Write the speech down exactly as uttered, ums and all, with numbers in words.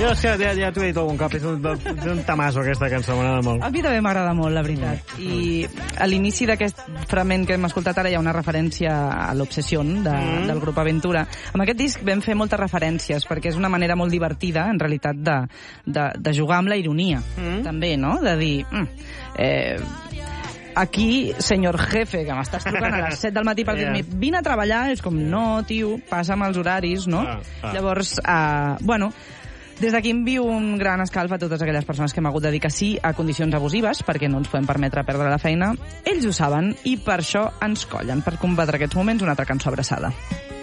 Jo és que ja, ja t'ho he dit algun cop, és un, és un tamasso aquesta cançó, m'agrada molt. A mi també m'agrada molt, la veritat. I a l'inici d'aquest fragment que hem escoltat ara hi ha una referència a l'Obsession de, mm. del grup Aventura. Amb aquest disc vam fer moltes referències, perquè és una manera molt divertida, en realitat, de, de, de jugar amb la ironia, mm. també, no? De dir... Mm, eh, aquí, senyor jefe, que m'estàs trucant a les set del matí per dir-me vine a treballar, és com, no, tio, passa'm els horaris, no? Ah, ah. Llavors, eh, bueno, des d'aquí envio un gran escalf a totes aquelles persones que hem hagut de dir que sí a condicions abusives, perquè no ens podem permetre perdre la feina. Ells ho saben i per això ens collen. Per combatre aquests moments, una altra cançó abraçada.